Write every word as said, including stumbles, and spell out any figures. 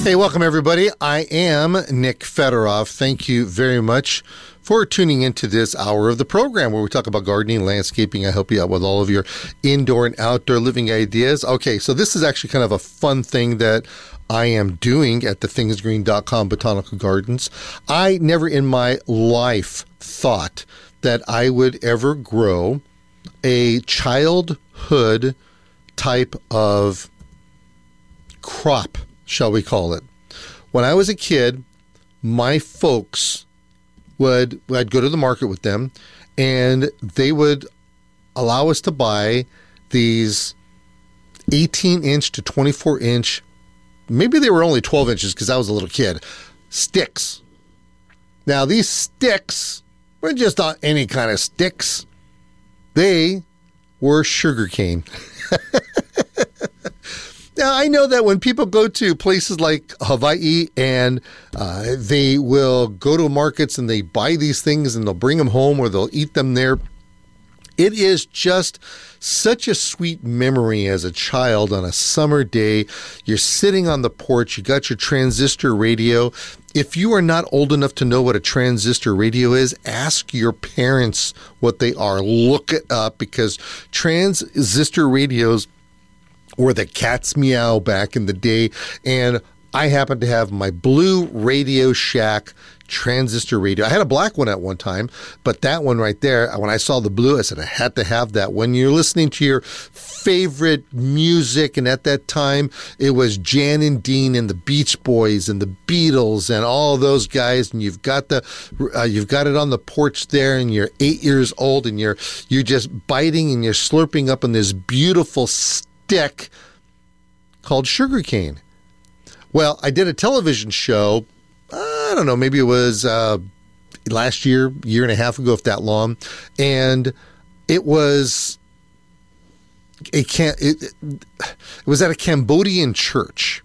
Hey, welcome everybody. I am Nick Fedorov. Thank you very much for tuning into this hour of the program where we talk about gardening, landscaping. I help you out with all of your indoor and outdoor living ideas. Okay, so this is actually kind of a fun thing that I am doing at the things green dot com Botanical Gardens. I never in my life thought that I would ever grow a childhood type of crop, shall we call it. When I was a kid, my folks would, I'd go to the market with them, and they would allow us to buy these eighteen inch to twenty-four inch, maybe they were only twelve inches because I was a little kid, sticks. Now, these sticks were just not any kind of sticks. They were sugarcane. Now, I know that when people go to places like Hawaii and uh, they will go to markets and they buy these things and they'll bring them home or they'll eat them there, it is just such a sweet memory as a child on a summer day. You're sitting on the porch, you got your transistor radio. If you are not old enough to know what a transistor radio is, ask your parents what they are. Look it up, because transistor radios or the cat's meow back in the day. And I happen to have my blue Radio Shack transistor radio. I had a black one at one time, but that one right there, when I saw the blue, I said, I had to have that. When you're listening to your favorite music, and at that time, it was Jan and Dean and the Beach Boys and the Beatles and all those guys, and you've got the, uh, you've got it on the porch there, and you're eight years old, and you're, you're just biting and you're slurping up on this beautiful stick called sugarcane. Well, I did a television show, I don't know, maybe it was uh, last year, year and a half ago, if that long, and it was a can it, it was at a Cambodian church,